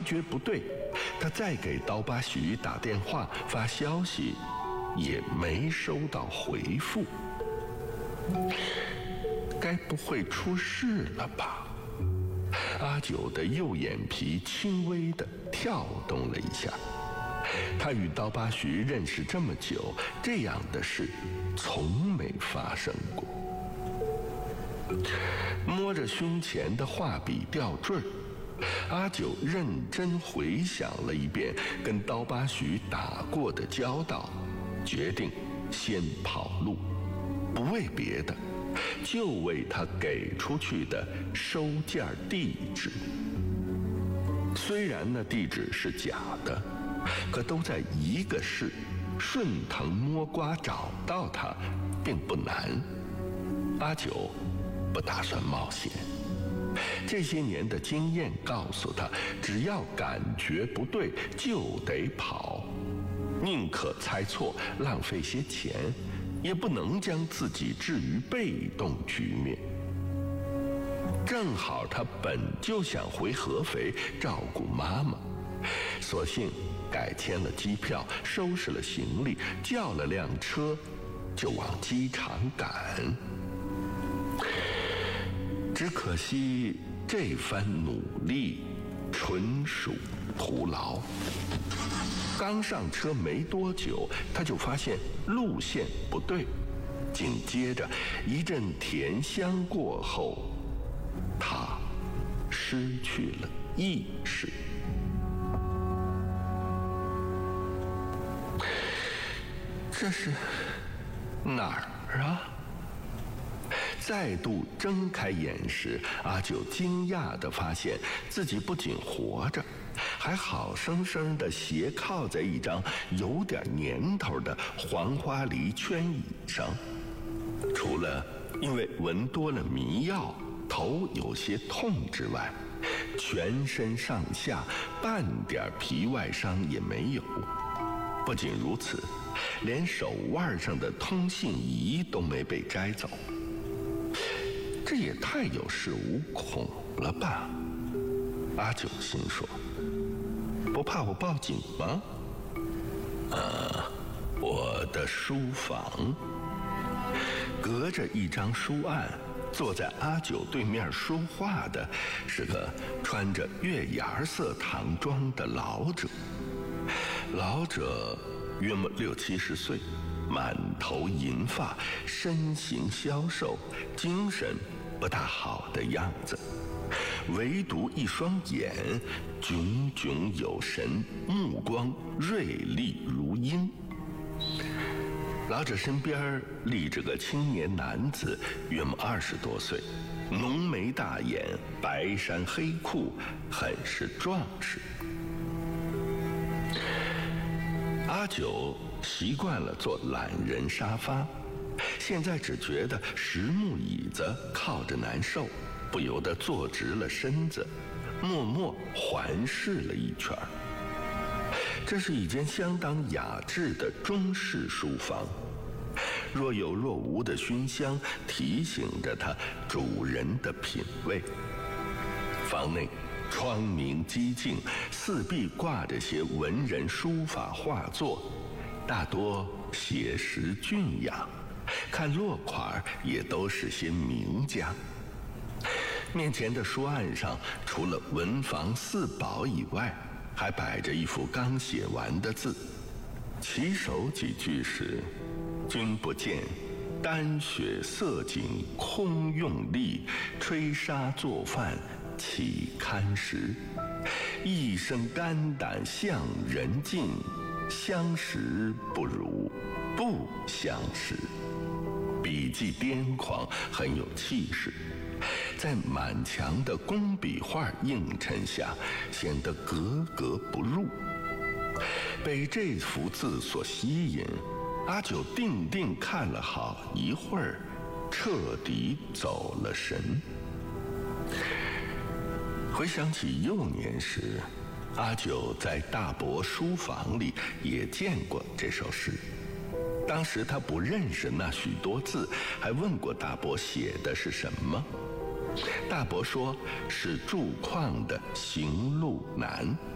觉不对，他再给刀疤徐打电话发消息，也没收到回复。该不会出事了吧？阿九的右眼皮轻微地跳动了一下。他与刀疤徐认识这么久，这样的事从没发生过。摸着胸前的画笔吊坠，阿九认真回想了一遍跟刀疤徐打过的交道，决定先跑路，不为别的，就为他给出去的收件地址。虽然那地址是假的，可都在一个市，顺藤摸瓜找到他并不难。阿九不打算冒险，这些年的经验告诉他，只要感觉不对就得跑，宁可猜错浪费些钱，也不能将自己置于被动局面。正好他本就想回合肥照顾妈妈，索性改签了机票，收拾了行李，叫了辆车就往机场赶。只可惜这番努力纯属徒劳。刚上车没多久，他就发现路线不对，紧接着一阵甜香过后，他失去了意识。这是哪儿啊？再度睁开眼时，阿九惊讶地发现自己不仅活着，还好生生地斜靠在一张有点年头的黄花梨圈椅上。除了因为闻多了迷药头有些痛之外，全身上下半点皮外伤也没有。不仅如此，连手腕上的通信仪都没被摘走。这也太有恃无恐了吧？阿九心说，不怕我报警吗？我的书房，隔着一张书案，坐在阿九对面说话的是个穿着月牙色唐装的老者。老者约莫60-70岁，满头银发，身形消瘦，精神不大好的样子，唯独一双眼炯炯有神，目光锐利如鹰。老者身边立着个青年男子，约莫20多岁，浓眉大眼，白衫黑裤，很是壮实。阿九习惯了坐懒人沙发，现在只觉得实木椅子靠着难受，不由得坐直了身子，默默环视了一圈。这是一间相当雅致的中式书房，若有若无的熏香提醒着它主人的品味。房内窗明几净，四壁挂着些文人书法画作，大多写实俊雅，看落款也都是些名家。面前的书案上，除了文房四宝以外，还摆着一幅刚写完的字，起手几句是：君不见，丹雪色景空用力，吹沙做饭岂堪食？一生肝胆向人尽，相识不如不相识。笔迹癫狂，很有气势，在满墙的工笔画映衬下，显得格格不入。被这幅字所吸引，阿九定定看了好一会儿，彻底走了神。回想起幼年时，阿九在大伯书房里也见过这首诗。当时他不认识那许多字，还问过大伯写的是什么。大伯说是驻矿的行路难。